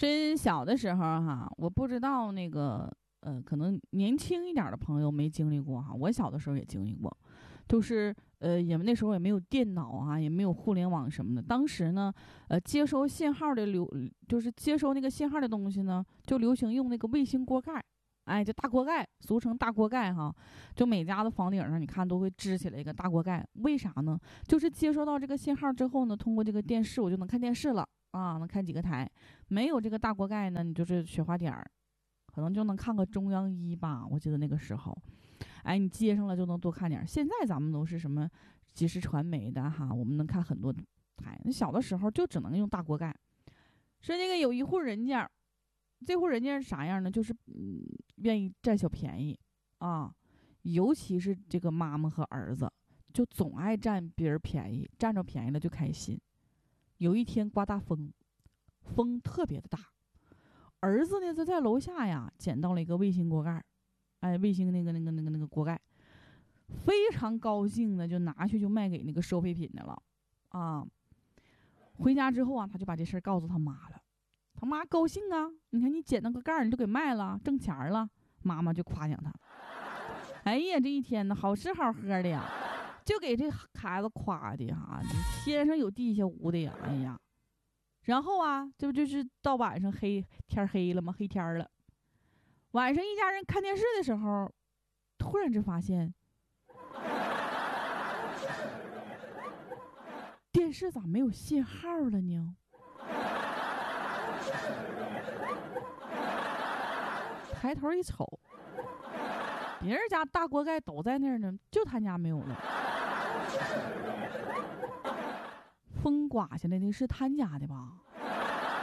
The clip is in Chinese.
真小的时候哈，我不知道那个可能年轻一点的朋友没经历过哈，我小的时候也经历过，就是也那时候也没有电脑啊，也没有互联网什么的。当时呢，接收信号的就是接收那个信号的东西呢，就流行用那个卫星锅盖，哎，就大锅盖，俗称大锅盖哈。就每家的房顶上，你看都会支起来一个大锅盖，为啥呢？就是接收到这个信号之后呢，通过这个电视我就能看电视了啊，能看几个台。没有这个大锅盖呢，你就是雪花点儿。可能就能看个中央一吧，我记得那个时候，哎，你接上了就能多看点。现在咱们都是什么即时传媒的哈，我们能看很多台。那小的时候就只能用大锅盖。是那个有一户人家，这户人家是啥样呢？就是愿意占小便宜啊，尤其是这个妈妈和儿子，就总爱占别人便宜，占着便宜了就开心。有一天刮大风，风特别的大。儿子呢，就在楼下呀，捡到了一个卫星锅盖，哎，卫星那个锅盖，非常高兴的就拿去就卖给那个收废品的了，啊，回家之后啊，他就把这事儿告诉他妈了，他妈高兴啊，你看你捡那个盖儿，你就给卖了，挣钱了，妈妈就夸奖他，哎呀，这一天呢，好吃好喝的呀，就给这孩子夸的哈，天上有地下无的呀，哎呀。然后啊，这不就是到晚上天黑了吗？黑天了。晚上一家人看电视的时候，突然就发现，电视咋没有信号了呢？抬头一瞅，别人家大锅盖都在那儿呢，就他家没有了。风刮下来的是他家的吧？